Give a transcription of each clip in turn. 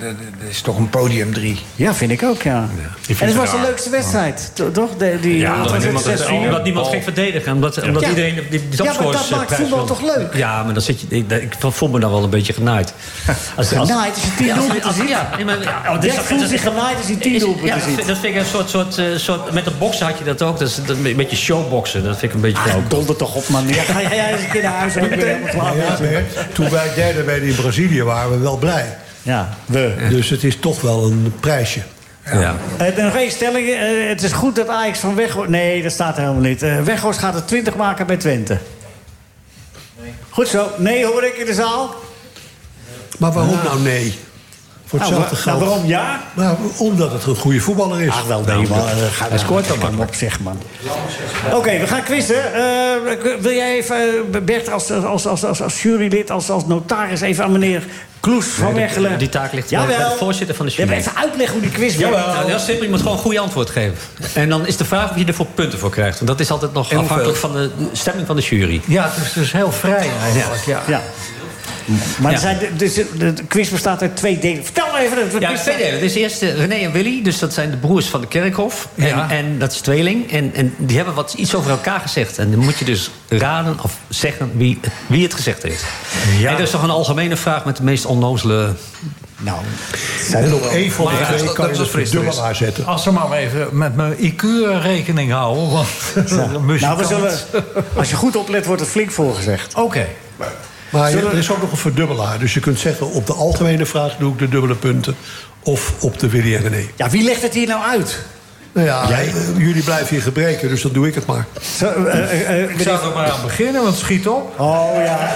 dat is toch een podium 3. Ja, vind ik ook, ja. En het was de leukste wedstrijd, toch? Omdat niemand ging verdedigen. Omdat iedereen die topscorers... Ja, maar dat maakt voetbal toch leuk? Ja, maar dan zit je... Ik voel me dan wel een beetje genaaid. Genaaid als je 10 doelpunten ziet? Ja, voelt zich genaaid als je 10 doelpunten ziet. Dat vind ik een soort... Met de boksen had je dat ook. Dat is een beetje showboksen. Dat vind ik een beetje flauw. Donder toch op, man. Ga jij eens een keer naar huis en ik ben helemaal klaar met. Toen wij derde werden in Brazilië waren we wel blij. Ja, Dus het is toch wel een prijsje. Ja. Nog één stelling. Het is goed dat Ajax van Weghorst... Nee, dat staat er helemaal niet. Weghorst gaat er 20 maken bij Twente. Nee. Goed zo. Nee, hoor ik in de zaal. Maar waarom nou nee? Voor hetzelfde geld. Waarom ja? Nou, omdat het een goede voetballer is. Ach, wel nee, man. Hij scoort dan maar op zich, man. Oké, we gaan quizzen. Wil jij even, Bert, als jurylid, als notaris... even aan meneer Kloes van Mechelen... Die taak ligt bij de voorzitter van de jury. Je hebt even uitleggen hoe die quiz werkt. Nou, heel simpel, je moet gewoon een goede antwoord geven. En dan is de vraag of je ervoor punten voor krijgt. Want dat is altijd nog afhankelijk van de stemming van de jury. Ja, het is dus heel vrij eigenlijk. Ja. Maar de quiz bestaat uit 2 delen. Vertel maar even. Ja, 2 delen. Het is eerst René en Willy. Dus dat zijn de broers van de Kerkhof. En dat is tweeling. En die hebben iets over elkaar gezegd. En dan moet je dus raden of zeggen wie het gezegd heeft. Ja. En er is nog een algemene vraag met de meest onnozele... Nou, en op één van de 2 kan je het dubbelaar zetten. Als we maar even met mijn IQ rekening houden. Want nou, als je goed oplet, wordt het flink voorgezegd. Oké. Maar er is ook nog een verdubbelaar. Dus je kunt zeggen, op de algemene vraag doe ik de dubbele punten. Of op de Willy en René. Ja, wie legt het hier nou uit? Nou ja, jullie blijven hier gebreken, dus dan doe ik het maar. Ik zou er maar aan beginnen, want schiet op. Oh ja.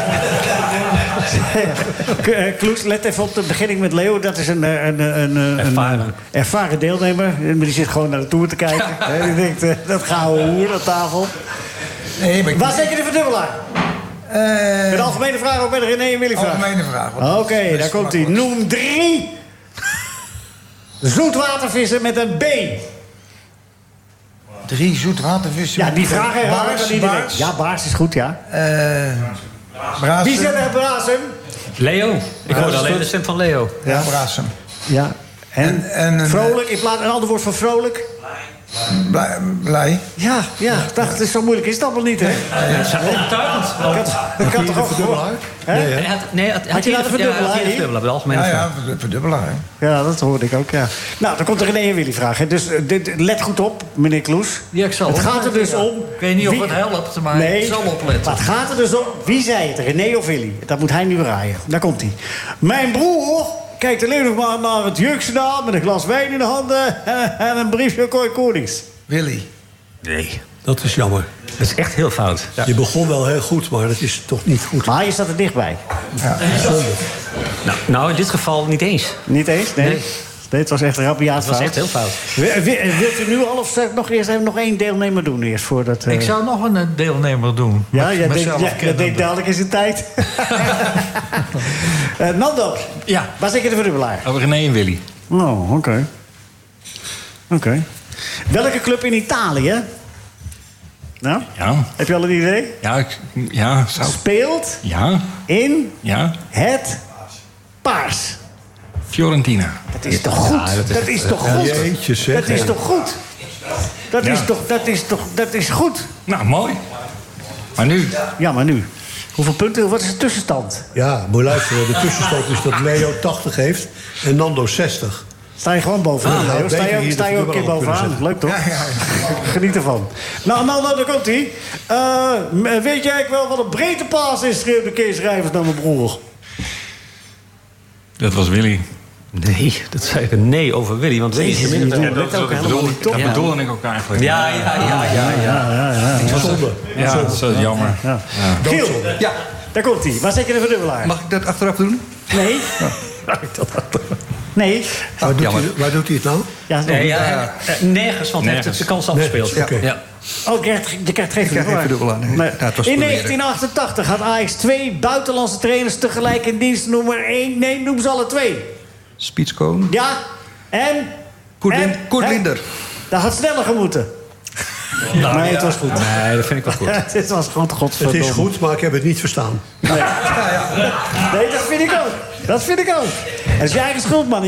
Kloes, let even op de beginning met Leo. Dat is een ervaren deelnemer. Die zit gewoon naar de Tour te kijken. Die denkt, dat gaan we hoer aan tafel. Nee, maar waar zet je de verdubbelaar? Met de algemene vraag ook bij de René en Willy vraag? Algemene vraag. Oké, daar komt hij. Noem 3 zoetwatervissen met een B. 3 zoetwatervissen? Ja, die vraag herhalen kan iedereen. Ja, Baars is goed, ja. Brasem. Wie zet er Brasem? Leo. Ik hoorde alleen de stem van Leo. Ja, Brasem. Ja. En vrolijk, in plaats een ander woord van vrolijk? Blij. Ja, dat is zo moeilijk. Is dat wel niet, hè? Dat is overtuigend. Dat kan toch ook verdubbelaar? Had je nou de verdubbelaar? Bij de algemene vraag. Ja, verdubbelaar. Ja, dat hoorde ik ook, ja. Nou, dan komt er René en Willy vraag. Hè. Dus let goed op, meneer Kloes. Ja, ik zal het gaat er dus om... Ik weet niet of het helpt, maar ik zal opletten. Maar het gaat er dus om, wie zei het, René of Willy? Dat moet hij nu raaien. Daar komt hij. Mijn broer kijkt alleen nog maar naar het jurkjournaal... met een glas wijn in de handen en een briefje Kooi Konings. Willy. Nee. Dat is jammer. Dat is echt heel fout. Ja. Je begon wel heel goed, maar dat is toch niet goed. Maar je staat er dichtbij. Ja. Nou, in dit geval niet eens. Niet eens? Nee, het was echt een rabiaat fout. Het was echt heel fout. Wilt u nu al of zou ik nog eerst even nog 1 deelnemer doen eerst? Voordat, Ik zou nog een deelnemer doen. Ja, jij denkt dadelijk is het tijd. Nando, ja. Waar zit je de verdubbelaar? René en Willy. Oh, oké. Welke club in Italië? Nou? Ja. Heb je al een idee? Ja. Speelt in het paars. Fiorentina. Dat is toch goed? Dat is toch goed? Jeetje, zeg. Dat is toch goed? Dat is goed. Nou, mooi. Maar nu? Ja, maar nu. Hoeveel punten? Wat is de tussenstand? Ja, moet je luisteren. De tussenstand is dat Leo 80 heeft en Nando 60. Sta je gewoon bovenaan, Leo? Sta je ook een keer bovenaan? Leuk, toch? Ja. Geniet ervan. Nou, daar komt hij. Weet jij wel wat een breedtepaas is, schreeuwde Kees Rijvers naar mijn broer. Dat was Willy. Nee, dat zei ik nee over Willy. Want Willy is dat bedoelde ik ook eigenlijk. Ja. Dat is zonde. Ja, dat is jammer. Ja. Giel, daar komt hij. Waar zet je de verdubbelaar? Mag ik dat achteraf doen? Nee. Nee. Waar doet hij het nou? Nergens, want hij heeft de kans afgespeeld. Okay. Oh, je krijgt geen verdubbelaar. Nee. In 1988 had Ajax 2 buitenlandse trainers tegelijk in dienst. Nummer 1. Nee, noem ze alle 2. Spitskoon. Ja. En? Kurt Linder. Dat had sneller gemoeten. Nee, het was goed. Nee, dat vind ik wel goed. Het was goed, godverdomme. Het is goed, maar ik heb het niet verstaan. Nee, dat vind ik ook. En dat is je eigen schuld, man.